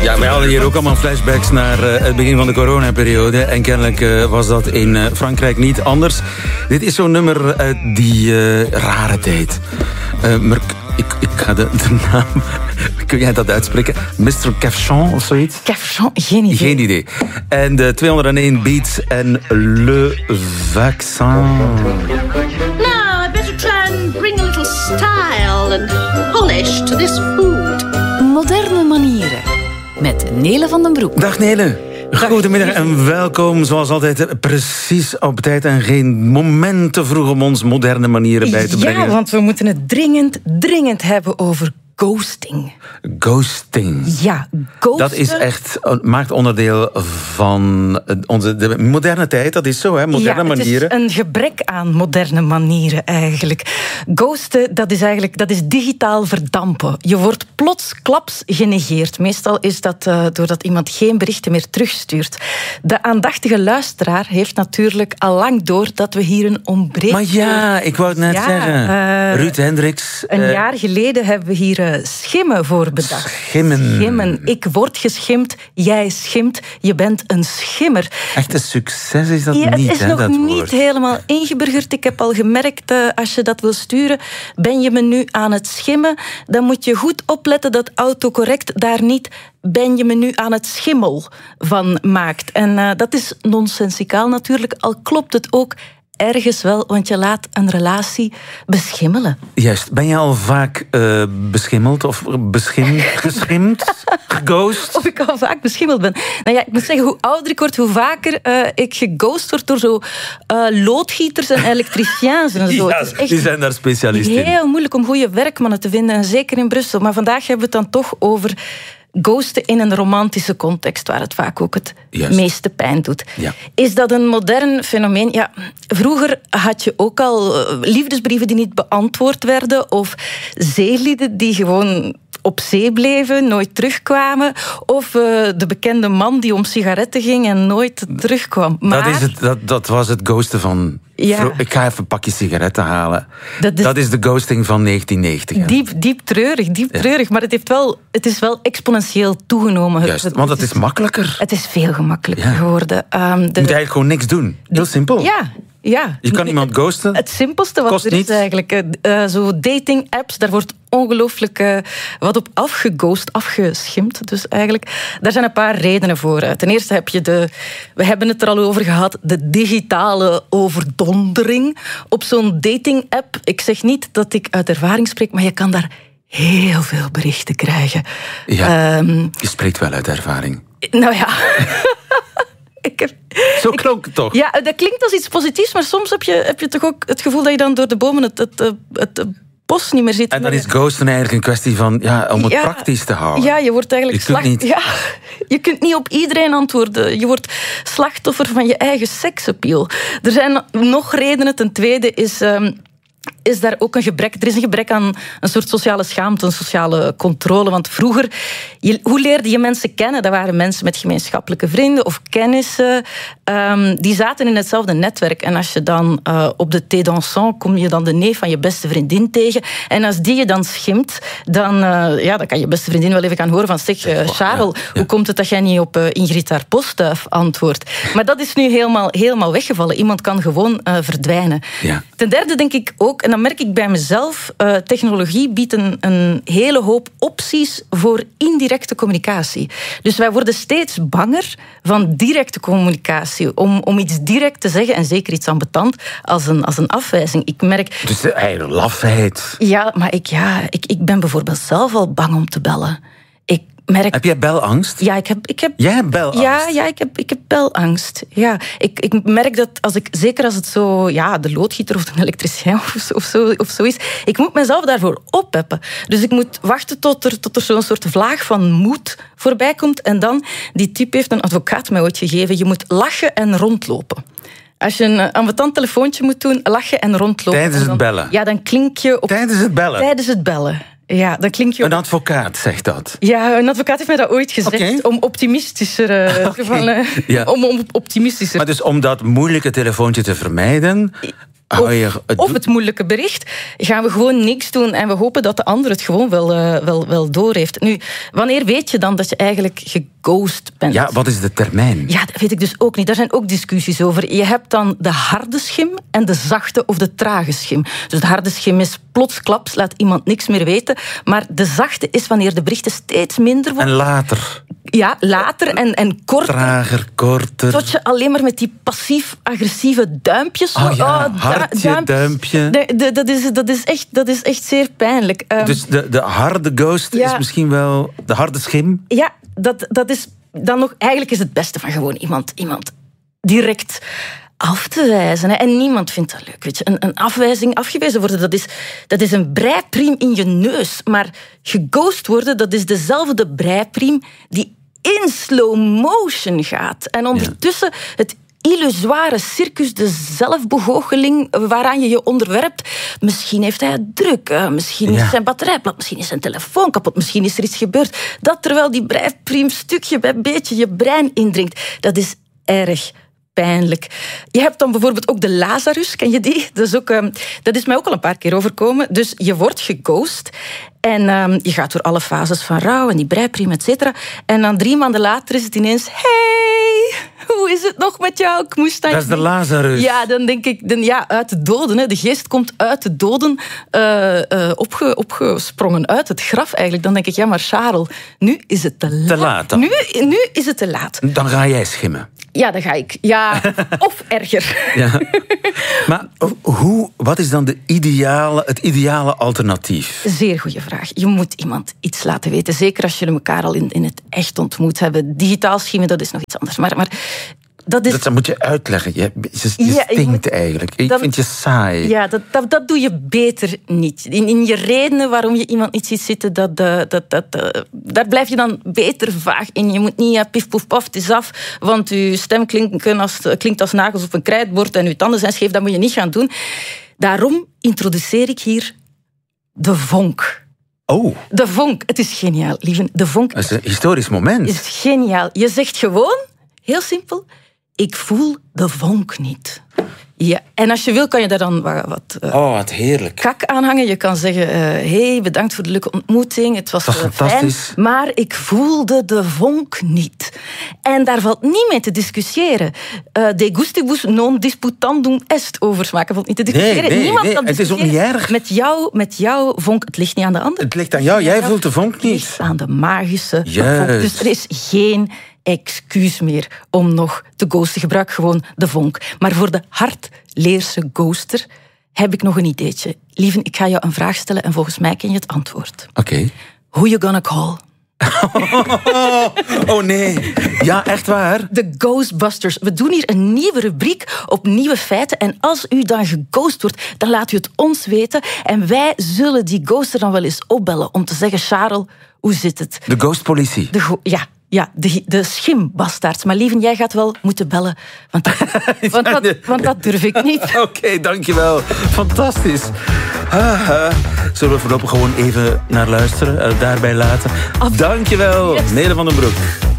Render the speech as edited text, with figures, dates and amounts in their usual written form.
Ja, wij hadden hier ook allemaal flashbacks naar het begin van de coronaperiode. En kennelijk was dat in Frankrijk niet anders. Dit is zo'n nummer uit die rare tijd. Ik ga de naam... Kun jij dat uitspreken? Mr. Cafchon of zoiets? Cafchon, geen idee. Geen idee. En de 201 Beats en Le Vaccin. Now, I better try and bring a little style and polish to this food. Moderne manieren. Met Nele van den Broek. Dag Nele. Goedemiddag en welkom, zoals altijd, precies op tijd en geen moment te vroeg om ons moderne manieren bij te brengen. Ja, want we moeten het dringend hebben over ghosting. Ghosting. Ja, ghosten. Dat is echt, maakt onderdeel van de moderne tijd. Dat is zo, hè? Moderne manieren. Het is een gebrek aan moderne manieren eigenlijk. Ghosten, dat is digitaal verdampen. Je wordt plotsklaps genegeerd. Meestal is dat doordat iemand geen berichten meer terugstuurt. De aandachtige luisteraar heeft natuurlijk al lang door dat we hier een ontbreking... Maar ja, ik wou het net zeggen. Ruud Hendricks. Een jaar geleden hebben we hier schimmen voor bedacht. Schimmen. Ik word geschimd, jij schimt, je bent een schimmer. Echt een succes is dat niet, het is hè, nog dat niet woord. helemaal ingeburgerd. Ik heb al gemerkt, als je dat wil sturen, ben je me nu aan het schimmen, dan moet je goed opletten dat autocorrect daar niet ben je me nu aan het schimmel van maakt. En dat is nonsensicaal natuurlijk, al klopt het ook ergens wel, want je laat een relatie beschimmelen. Juist. Ben je al vaak beschimmeld of geschimd, geghost? Of ik al vaak beschimmeld ben. Nou ja, ik moet zeggen, hoe ouder ik word, hoe vaker ik geghost word door zo loodgieters en elektriciens en zo. Ja, Het is echt die zijn daar specialist in. heel moeilijk om goede werkmannen te vinden, en zeker in Brussel. Maar vandaag hebben we het dan toch over ghosten in een romantische context, waar het vaak ook het meeste pijn doet. Ja. Is dat een modern fenomeen? Ja, vroeger had je ook al liefdesbrieven die niet beantwoord werden, of zeelieden die gewoon op zee bleven, nooit terugkwamen, of de bekende man die om sigaretten ging en nooit terugkwam. Maar Dat was het ghosten van... Ja. Ik ga even een pakje sigaretten halen. Dat is de ghosting van 1990. Hè? Diep treurig. Maar het is wel exponentieel toegenomen. Juist, want het is makkelijker. Het is veel gemakkelijker geworden. Je moet eigenlijk gewoon niks doen. Heel simpel. Ja. Je kan iemand ghosten. Het simpelste wat Kost er is niets. eigenlijk. Zo dating-apps, daar wordt ongelooflijk wat op afgeschimpt. Dus eigenlijk, daar zijn een paar redenen voor. Ten eerste heb je we hebben het er al over gehad, de digitale overdondering op zo'n dating-app. Ik zeg niet dat ik uit ervaring spreek, maar je kan daar heel veel berichten krijgen. Ja, je spreekt wel uit ervaring. Nou ja... Zo klonk het toch? Ja, dat klinkt als iets positiefs, maar soms heb je toch ook het gevoel dat je dan door de bomen het bos niet meer ziet. En dan is ghosten eigenlijk een kwestie van om het praktisch te houden. Ja, je wordt eigenlijk je kunt niet op iedereen antwoorden. Je wordt slachtoffer van je eigen seksappeal. Er zijn nog redenen. Ten tweede is daar ook een gebrek. Er is een gebrek aan een soort sociale schaamte, een sociale controle. Want vroeger, hoe leerde je mensen kennen? Dat waren mensen met gemeenschappelijke vrienden of kennissen. Die zaten in hetzelfde netwerk. En als je dan op de thé dansant kom je dan de neef van je beste vriendin tegen. En als die je dan schimt, dan kan je beste vriendin wel even gaan horen van zeg, Charles, hoe komt het dat jij niet op Ingrid haar postduif antwoordt? Maar dat is nu helemaal weggevallen. Iemand kan gewoon verdwijnen. Ja. Ten derde denk ik ook, en dan merk ik bij mezelf, technologie biedt een hele hoop opties voor indirecte communicatie. Dus wij worden steeds banger van directe communicatie. Om iets direct te zeggen, en zeker iets ambetant, als een afwijzing. Ik merk... Dus eigenlijk lafheid. Ja, maar ik ben bijvoorbeeld zelf al bang om te bellen. Heb jij belangst? Ja, ik heb... Jij hebt belangst? Ja, ik heb belangst. Ja, ik merk dat zeker als het zo, de loodgieter of een elektricien of zo is, ik moet mezelf daarvoor oppeppen. Dus ik moet wachten tot er zo'n soort vlaag van moed voorbij komt. En dan, die tip heeft een advocaat mij ooit gegeven, je moet lachen en rondlopen. Als je een ambetant telefoontje moet doen, lachen en rondlopen. Tijdens het bellen? Ja, dan klink je op... Tijdens het bellen? Ja, dan klink je op... Een advocaat zegt dat? Ja, een advocaat heeft mij dat ooit gezegd. Om optimistischer... om optimistischer... Maar dus om dat moeilijke telefoontje te vermijden... Of het moeilijke bericht. Gaan we gewoon niks doen en we hopen dat de ander het gewoon wel doorheeft. Nu, wanneer weet je dan dat je eigenlijk geghost bent? Ja, wat is de termijn? Ja, dat weet ik dus ook niet. Daar zijn ook discussies over. Je hebt dan de harde schim en de zachte of de trage schim. Dus de harde schim is plotsklaps, laat iemand niks meer weten. Maar de zachte is wanneer de berichten steeds minder worden. En later? Ja, later en korter. Trager, korter. Tot je alleen maar met die passief-agressieve duimpjes... hartje, duimpje. Dat is echt zeer pijnlijk. Dus de harde ghost is misschien wel de harde schim? Ja, dat is dan nog... Eigenlijk is het beste van gewoon iemand direct af te wijzen. Hè. En niemand vindt dat leuk. Weet je. Een afwijzing, afgewezen worden, dat is een breipriem in je neus. Maar geghost worden, dat is dezelfde breipriem die in slow motion gaat. En ondertussen het illusoire circus, de zelfbegoocheling waaraan je je onderwerpt. Misschien heeft hij het druk, misschien is zijn batterij plat, misschien is zijn telefoon kapot, misschien is er iets gebeurd. Dat terwijl die breipriem stukje bij beetje je brein indringt. Dat is erg pijnlijk. Je hebt dan bijvoorbeeld ook de Lazarus, ken je die? Dat is mij ook al een paar keer overkomen. Dus je wordt geghost en je gaat door alle fases van rouw en die breipriem, et cetera. En dan 3 maanden later is het ineens... Hey, hoe is het nog met jou? Ik moest dat is de Lazarus. Ja, dan denk ik... uit de doden. Hè. De geest komt uit de doden opgesprongen uit het graf eigenlijk. Dan denk ik, ja, maar Charles, nu is het te laat. Te laat dan. Nu is het te laat. Dan ga jij schimmen. Ja, dan ga ik. Ja, of erger. Ja. Maar wat is dan het ideale alternatief? Zeer goede vraag. Je moet iemand iets laten weten. Zeker als jullie elkaar al in het echt ontmoet hebben. Digitaal schimmen, dat is nog iets anders. Maar dat moet je uitleggen. Je stinkt eigenlijk. Ik vind je saai. Ja, dat doe je beter niet. In je redenen waarom je iemand niet ziet zitten, daar blijf je dan beter vaag in. Je moet niet pif, poef, paf, het is af, want je stem klinkt als nagels op een krijtbord en je tanden zijn scheef. Dat moet je niet gaan doen. Daarom introduceer ik hier de vonk. Oh. De vonk. Het is geniaal, lieve. De vonk. Dat is een historisch moment. Is geniaal. Je zegt gewoon, heel simpel... Ik voel de vonk niet. Ja, en als je wil, kan je daar dan wat heerlijk. Kak aanhangen. Je kan zeggen, hey, bedankt voor de leuke ontmoeting. Het was fijn, maar ik voelde de vonk niet. En daar valt niet mee te discussiëren. De gustibus non disputandum est over smaken valt niet te discussiëren. Nee, niemand kan het is ook niet erg. Met jouw vonk, het ligt niet aan de ander. Het ligt aan jou, jij voelt de vonk niet. Het ligt aan de magische Juist. vonk. Dus er is geen excuus meer om nog te ghosten. Gebruik gewoon de vonk. Maar voor de hardleerse ghoster heb ik nog een ideetje. Lieven, ik ga jou een vraag stellen en volgens mij ken je het antwoord. Oké. Who you gonna call? Oh nee. Ja, echt waar? De Ghostbusters. We doen hier een nieuwe rubriek op nieuwe feiten. En als u dan geghost wordt, dan laat u het ons weten. En wij zullen die ghoster dan wel eens opbellen om te zeggen, Charles, hoe zit het? De ghostpolitie. Ja, de schimbastaards. Maar lieven, jij gaat wel moeten bellen. Want dat durf ik niet. Oké, dankjewel. Fantastisch. Zullen we voorlopig gewoon even naar luisteren? Daarbij laten. Dankjewel, yes. Nele van den Broek.